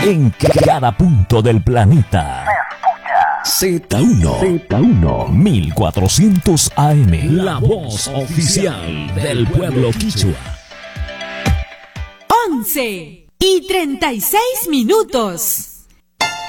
En cada punto del planeta. Z1 1400 AM. La voz oficial del pueblo quichua. 11:36.